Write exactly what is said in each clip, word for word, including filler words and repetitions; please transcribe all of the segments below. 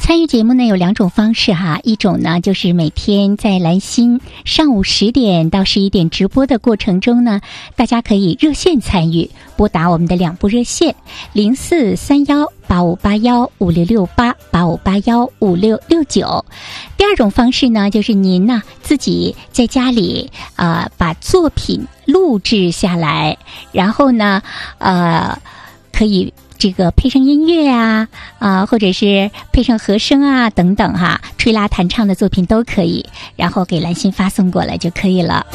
参与节目呢有两种方式哈，一种呢就是每天在蓝心上午十点到十一点直播的过程中呢，大家可以热线参与，拨打我们的两部热线零四三幺八五八幺五六六八八五八幺五六六九。第二种方式呢，就是您呢自己在家里啊、呃、把作品录制下来，然后呢呃可以这个配上音乐啊啊、呃，或者是配上和声啊等等哈，吹拉弹唱的作品都可以，然后给蓝心发送过来就可以了。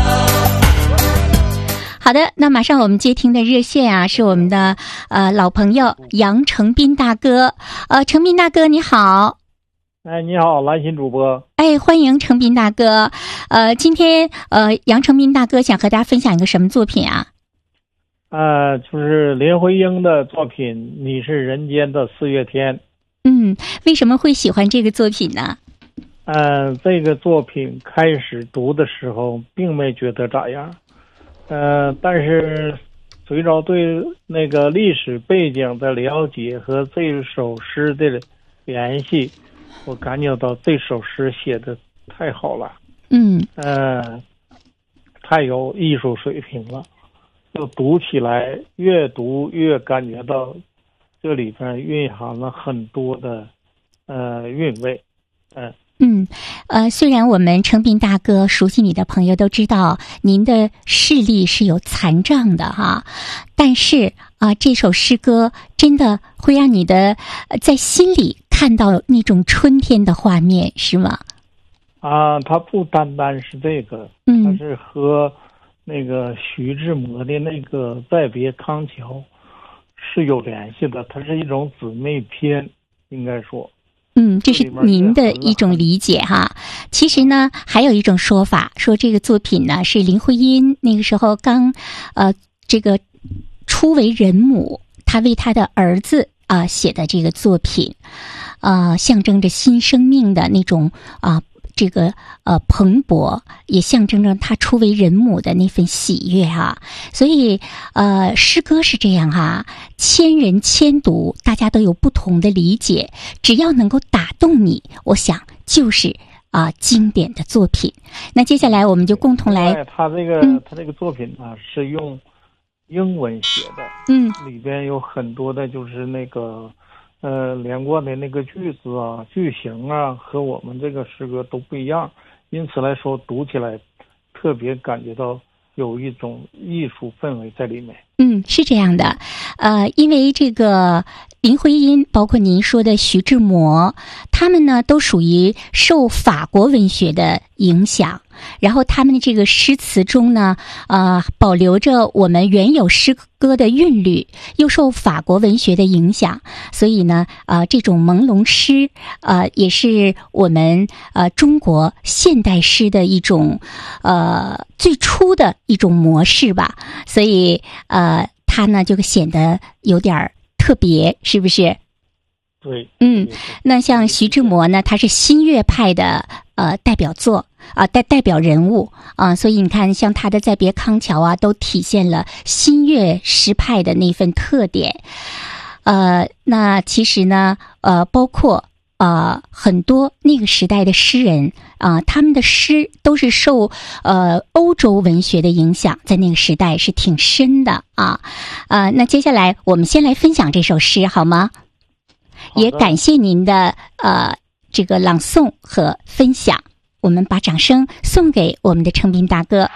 好的，那马上我们接听的热线啊，是我们的呃老朋友杨成斌大哥。呃，成斌大哥你好。 哎，你好，蓝心主播。 哎，欢迎成斌大哥。呃，今天呃杨成斌大哥想和大家分享一个什么作品啊？ 呃，就是林徽因的作品《你是人间的四月天》。 嗯，为什么会喜欢这个作品呢？ 呃，这个作品开始读的时候并没觉得咋样，呃，但是随着对那个历史背景的了解和这首诗的联系，我感觉到这首诗写的太好了。 嗯， 呃，太有艺术水平了。就读起来越读越感觉到这里边蕴含了很多的呃韵味。嗯、呃、 嗯呃虽然我们成斌大哥熟悉你的朋友都知道您的视力是有残障的哈，但是啊、呃、这首诗歌真的会让你的、呃、在心里看到那种春天的画面，是吗？ 啊，它不单单是这个， 嗯， 它是和那个徐志摩的那个《再别康桥》是有联系的，它是一种姊妹篇，应该说。 嗯，这是您的一种理解哈。其实呢，还有一种说法，说这个作品呢是林徽因那个时候刚呃这个初为人母，她为她的儿子啊、呃、写的这个作品，啊、呃，象征着新生命的那种啊。呃这个呃蓬勃，也象征着他初为人母的那份喜悦哈、啊。所以呃诗歌是这样哈、啊，千人千读，大家都有不同的理解，只要能够打动你，我想就是啊、呃、经典的作品。那接下来我们就共同来， 他这个、 嗯、 他这个作品呢是用英文写的， 嗯， 里边有很多的就是那个。呃，连贯的那个句子啊、句型啊，和我们这个诗歌都不一样，因此来说，读起来特别感觉到有一种艺术氛围在里面。 嗯，是这样的，呃，因为这个林徽因，包括您说的徐志摩，他们呢都属于受法国文学的影响，然后他们的这个诗词中呢，呃，保留着我们原有诗歌的韵律，又受法国文学的影响，所以呢，呃，这种朦胧诗，呃，也是我们呃中国现代诗的一种呃最初的一种模式吧，所以呃，它呢就显得有点特别，是不是？ 对， 嗯，那像徐志摩呢，他是新月派的呃代表作啊，代代表人物啊，所以你看，像他的《再别康桥》啊，都体现了新月诗派的那份特点。呃，那其实呢，呃，包括呃很多那个时代的诗人啊、呃，他们的诗都是受呃欧洲文学的影响，在那个时代是挺深的啊。呃，那接下来我们先来分享这首诗好吗？也感谢您的呃这个朗诵和分享，我们把掌声送给我们的成斌大哥。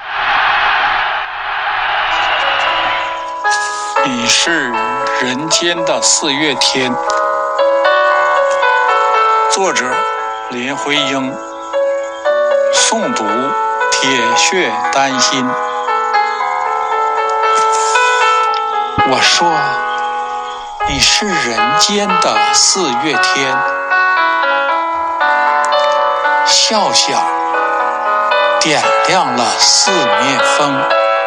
你是人间的四月天，作者林徽因，诵读铁血丹心。我说你是人间的四月天，笑笑点亮了四面风，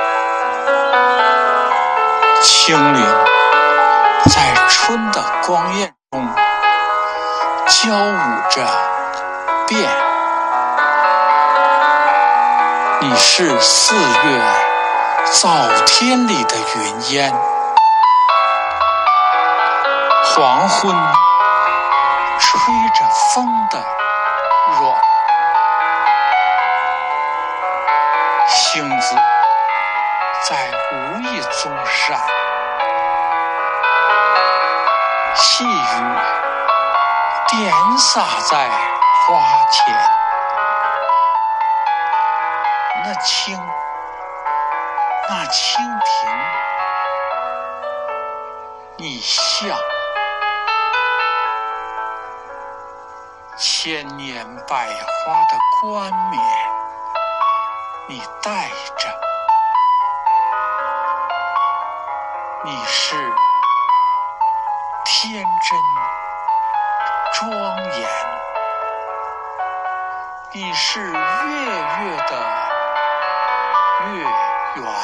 清灵在春的光艳中交舞着变。你是四月早天里的云烟，黄昏吹着风的软，星子在无意中闪，细雨点洒在花前，那蜻那蜻蜓，你像千年百花的冠冕，你戴着，你是天真庄严，你是月月的月圆。